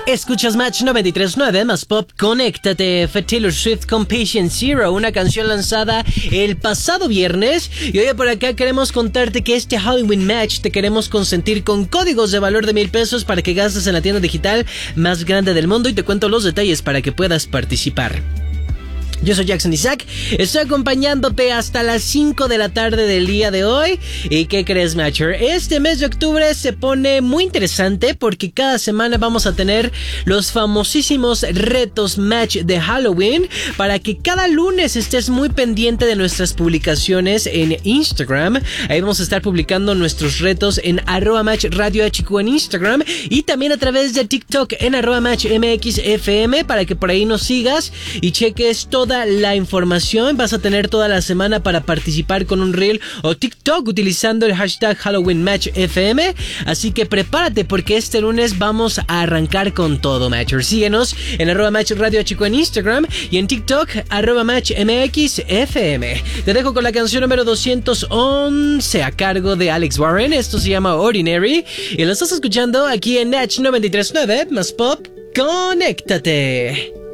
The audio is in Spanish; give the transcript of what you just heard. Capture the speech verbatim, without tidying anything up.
Escuchas Match noventa y tres punto nueve más Pop, conéctate. Fue Taylor Swift con Patient Zero, una canción lanzada el pasado viernes. Y hoy por acá queremos contarte que este Halloween Match te queremos consentir con códigos de valor de mil pesos para que gastes en la tienda digital más grande del mundo, y te cuento los detalles para que puedas participar. Yo soy Jackson Isaac, estoy acompañándote hasta las cinco de la tarde del día de hoy. ¿Y qué crees, Matcher? Este mes de octubre se pone muy interesante porque cada semana vamos a tener los famosísimos retos Match de Halloween, para que cada lunes estés muy pendiente de nuestras publicaciones en Instagram. Ahí vamos a estar publicando nuestros retos en arroba Match Radio H Q en Instagram, y también a través de TikTok en arroba Match M X F M, para que por ahí nos sigas y cheques todo toda la información. Vas a tener toda la semana para participar con un reel o TikTok utilizando el hashtag Halloween Match F M. Así que prepárate porque este lunes vamos a arrancar con todo, Matcher. Síguenos en arroba Match Radio Chico en Instagram y en TikTok arroba Match M X F M. Te dejo con la canción número doscientos once a cargo de Alex Warren. Esto se llama Ordinary y lo estás escuchando aquí en Match noventa y tres punto nueve más Pop. ¡Conéctate!